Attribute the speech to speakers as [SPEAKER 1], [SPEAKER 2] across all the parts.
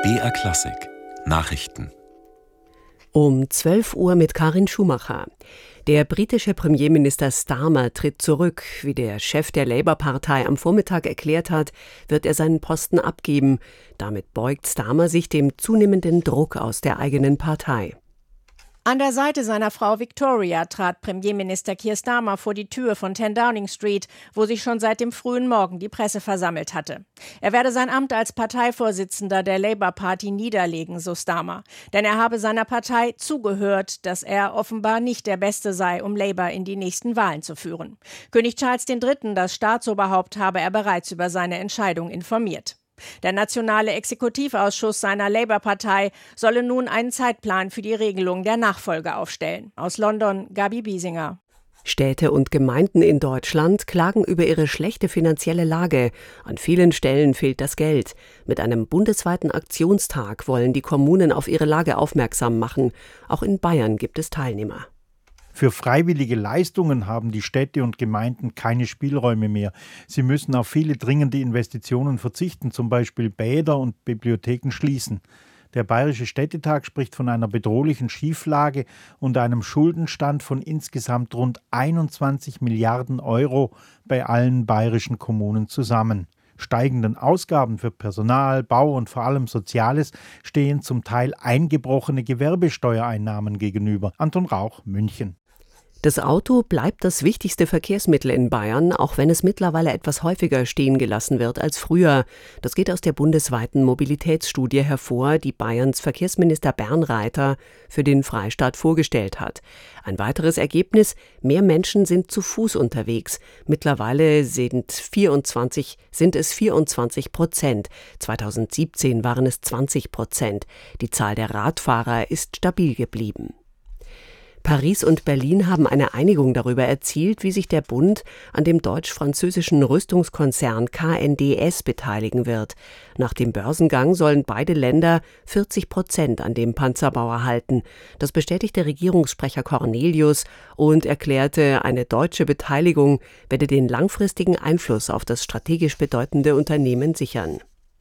[SPEAKER 1] BR Klassik Nachrichten
[SPEAKER 2] Um 12 Uhr mit Karin Schumacher. Der britische Premierminister Starmer tritt zurück. Wie der Chef der Labour-Partei am Vormittag erklärt hat, wird er seinen Posten abgeben. Damit beugt Starmer sich dem zunehmenden Druck aus der eigenen Partei.
[SPEAKER 3] An der Seite seiner Frau Victoria trat Premierminister Keir Starmer vor die Tür von 10 Downing Street, wo sich schon seit dem frühen Morgen die Presse versammelt hatte. Er werde sein Amt als Parteivorsitzender der Labour Party niederlegen, so Starmer. Denn er habe seiner Partei zugehört, dass er offenbar nicht der Beste sei, um Labour in die nächsten Wahlen zu führen. König Charles III., das Staatsoberhaupt, habe er bereits über seine Entscheidung informiert. Der nationale Exekutivausschuss seiner Labour-Partei solle nun einen Zeitplan für die Regelung der Nachfolge aufstellen. Aus London, Gabi Biesinger.
[SPEAKER 2] Städte und Gemeinden in Deutschland klagen über ihre schlechte finanzielle Lage. An vielen Stellen fehlt das Geld. Mit einem bundesweiten Aktionstag wollen die Kommunen auf ihre Lage aufmerksam machen. Auch in Bayern gibt es Teilnehmer.
[SPEAKER 4] Für freiwillige Leistungen haben die Städte und Gemeinden keine Spielräume mehr. Sie müssen auf viele dringende Investitionen verzichten, zum Beispiel Bäder und Bibliotheken schließen. Der Bayerische Städtetag spricht von einer bedrohlichen Schieflage und einem Schuldenstand von insgesamt rund 21 Milliarden Euro bei allen bayerischen Kommunen zusammen. Steigenden Ausgaben für Personal, Bau und vor allem Soziales stehen zum Teil eingebrochene Gewerbesteuereinnahmen gegenüber. Anton Rauch, München.
[SPEAKER 2] Das Auto bleibt das wichtigste Verkehrsmittel in Bayern, auch wenn es mittlerweile etwas häufiger stehen gelassen wird als früher. Das geht aus der bundesweiten Mobilitätsstudie hervor, die Bayerns Verkehrsminister Bernreiter für den Freistaat vorgestellt hat. Ein weiteres Ergebnis: mehr Menschen sind zu Fuß unterwegs. Mittlerweile sind es 24%. 2017 waren es 20%. Die Zahl der Radfahrer ist stabil geblieben. Paris und Berlin haben eine Einigung darüber erzielt, wie sich der Bund an dem deutsch-französischen Rüstungskonzern KNDS beteiligen wird. Nach dem Börsengang sollen beide Länder 40% an dem Panzerbau erhalten. Das bestätigte Regierungssprecher Cornelius und erklärte, eine deutsche Beteiligung werde den langfristigen Einfluss auf das strategisch bedeutende Unternehmen sichern.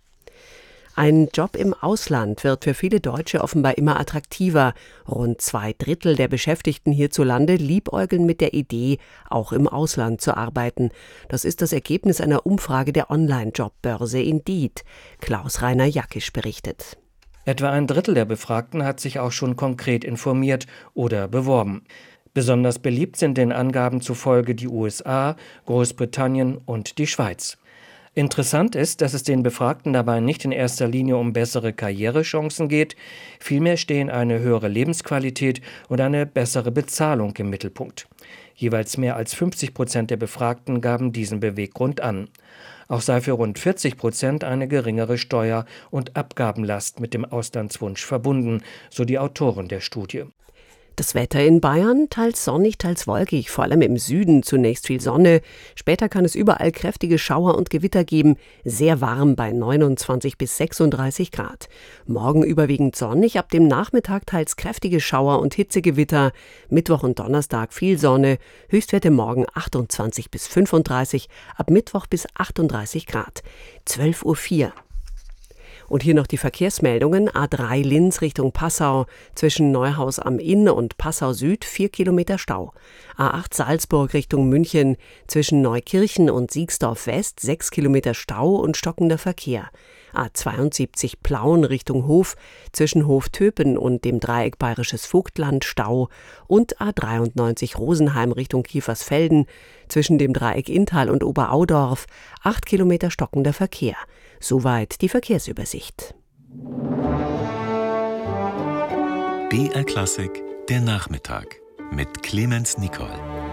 [SPEAKER 2] Ein Job im Ausland wird für viele Deutsche offenbar immer attraktiver. Rund 2/3 der Beschäftigten hierzulande liebäugeln mit der Idee, auch im Ausland zu arbeiten. Das ist das Ergebnis einer Umfrage der Online-Jobbörse Indeed. Klaus-Rainer Jackisch berichtet.
[SPEAKER 5] Etwa 1/3 der Befragten hat sich auch schon konkret informiert oder beworben. Besonders beliebt sind den Angaben zufolge die USA, Großbritannien und die Schweiz. Interessant ist, dass es den Befragten dabei nicht in erster Linie um bessere Karrierechancen geht, vielmehr stehen eine höhere Lebensqualität und eine bessere Bezahlung im Mittelpunkt. Jeweils mehr als 50% der Befragten gaben diesen Beweggrund an. Auch sei für rund 40% eine geringere Steuer- und Abgabenlast mit dem Auslandswunsch verbunden, so die Autoren der Studie.
[SPEAKER 2] Das Wetter in Bayern, teils sonnig, teils wolkig, vor allem im Süden zunächst viel Sonne. Später kann es überall kräftige Schauer und Gewitter geben, sehr warm bei 29 bis 36 Grad. Morgen überwiegend sonnig, ab dem Nachmittag teils kräftige Schauer und Hitzegewitter. Mittwoch und Donnerstag viel Sonne, Höchstwerte morgen 28 bis 35, ab Mittwoch bis 38 Grad. 12:04 Uhr. Und hier noch die Verkehrsmeldungen. A3 Linz Richtung Passau, zwischen Neuhaus am Inn und Passau Süd 4 Kilometer Stau. A8 Salzburg Richtung München, zwischen Neukirchen und Siegsdorf West 6 Kilometer Stau und stockender Verkehr. A72 Plauen Richtung Hof, zwischen Hof-Töpen und dem Dreieck Bayerisches Vogtland Stau. Und A93 Rosenheim Richtung Kiefersfelden, zwischen dem Dreieck Inntal und Oberaudorf 8 Kilometer stockender Verkehr. Soweit die Verkehrsübersicht.
[SPEAKER 1] BR Klassik, der Nachmittag mit Clemens Nicol.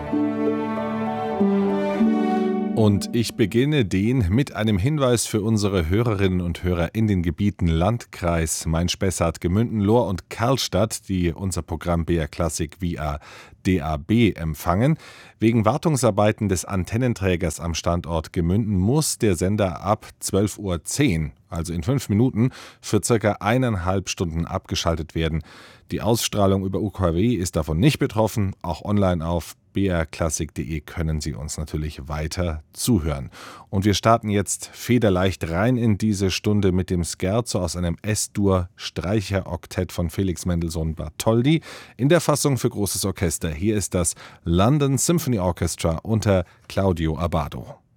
[SPEAKER 6] Und ich beginne den mit einem Hinweis für unsere Hörerinnen und Hörer in den Gebieten Landkreis Main-Spessart, Gemünden, Lohr und Karlstadt, die unser Programm BR Klassik via DAB empfangen. Wegen Wartungsarbeiten des Antennenträgers am Standort Gemünden muss der Sender ab 12:10 Uhr, also in 5 Minuten, für ca. 1,5 Stunden abgeschaltet werden. Die Ausstrahlung über UKW ist davon nicht betroffen. Auch online auf brklassik.de können Sie uns natürlich weiter zuhören. Und wir starten jetzt federleicht rein in diese Stunde mit dem Scherzo aus einem S-Dur-Streicheroktett von Felix Mendelssohn Bartholdy in der Fassung für großes Orchester. Hier ist das London Symphony Orchestra unter Claudio Abbado.